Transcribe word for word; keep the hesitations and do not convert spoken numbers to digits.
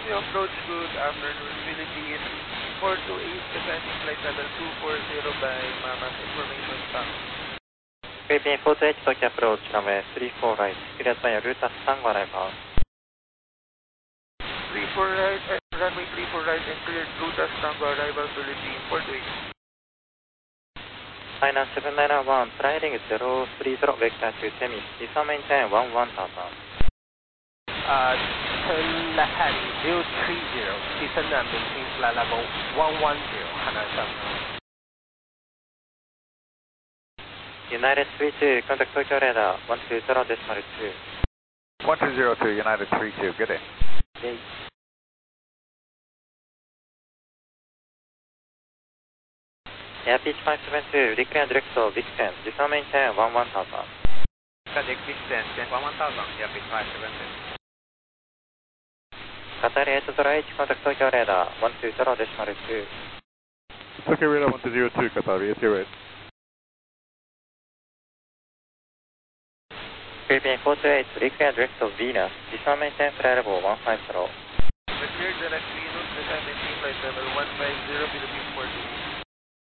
Romeo approach, good afternoon, Philippines. four two eight, descending flight level two four zero by Mama's information stop. Philippine four two eight, Tokyo approach, runway three four right, cleared by your route at Tango arrival. three four right, uh, runway three four right, and cleared route at Tango arrival, Philippines four two eight. China seven nine one, trailing zero three zero, vector to Semi, descend maintain one one thousand. Uh, turn left hand zero three zero, descend and maintain flight level one one zero, Hanashan. United three two, contact Tokyo radar one two zero decimal two. one two zero two, United three two, good day. Okay. Air pitch five seven two, declare direct to Vixen, descend maintain one one thousand. Contact Vixen, one one thousand, air pitch five seven two. Qatar eight zero eight, contact Tokyo radar one two zero decimal two. Tokyo radar one two zero two, Qatar eight zero eight. Philippine four two eight, declare direct to Venus, descend maintain flight level one five zero. Cleared direct Venus, descend maintain flight level one five zero, Philippines four